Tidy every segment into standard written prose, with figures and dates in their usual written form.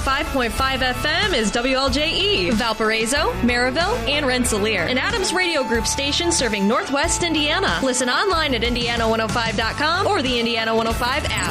105.5 FM is WLJE, Valparaiso, Maryville, and Rensselaer, an Adams Radio Group station serving Northwest Indiana. Listen online at Indiana105.com or the Indiana 105 app.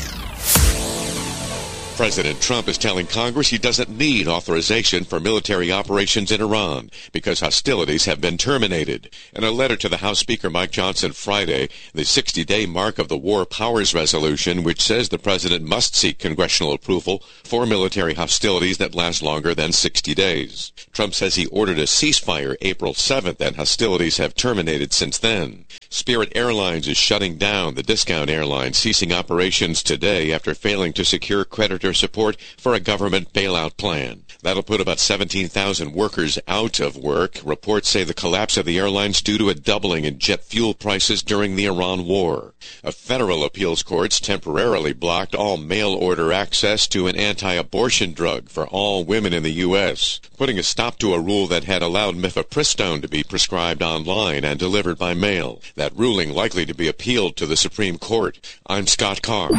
President Trump is telling Congress he doesn't need authorization for military operations in Iran because hostilities have been terminated. In a letter to the House Speaker Mike Johnson Friday, the 60-day mark of the War Powers Resolution, which says the president must seek congressional approval for military hostilities that last longer than 60 days. Trump says he ordered a ceasefire April 7th, and hostilities have terminated since then. Spirit Airlines is shutting down, the discount airline ceasing operations today after failing to secure creditor support for a government bailout plan. That'll put about 17,000 workers out of work. Reports say the collapse of the airline's due to a doubling in jet fuel prices during the Iran war. A federal appeals court temporarily blocked all mail-order access to an anti-abortion drug for all women in the U.S., putting a stop to a rule that had allowed mifepristone to be prescribed online and delivered by mail. That ruling likely to be appealed to the Supreme Court. I'm Scott Carr.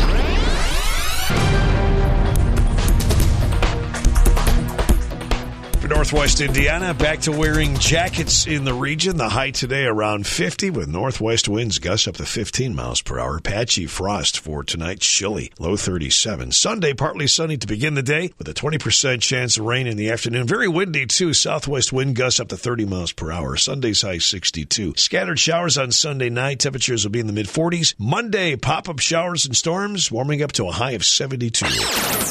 Northwest Indiana, back to wearing jackets in the region. The high today around 50 with northwest winds gusts up to 15 miles per hour. Patchy frost for tonight, chilly, low 37. Sunday, partly sunny to begin the day with a 20% chance of rain in the afternoon. Very windy, too. Southwest wind gusts up to 30 miles per hour. Sunday's high 62. Scattered showers on Sunday night. Temperatures will be in the mid-40s. Monday, pop-up showers and storms, warming up to a high of 72.